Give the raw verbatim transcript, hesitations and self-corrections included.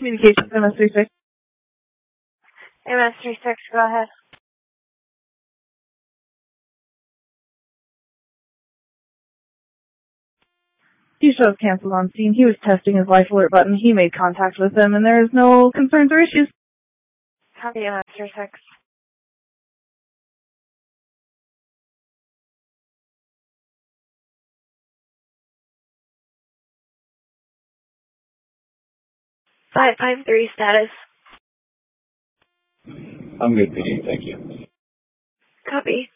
Communications, M S thirty-six. M S thirty-six, go ahead. He should have canceled on scene. He was testing his life alert button. He made contact with them, and there is no concerns or issues. Copy, M S thirty-six. five five three status. I'm good, P D. Thank you. Copy.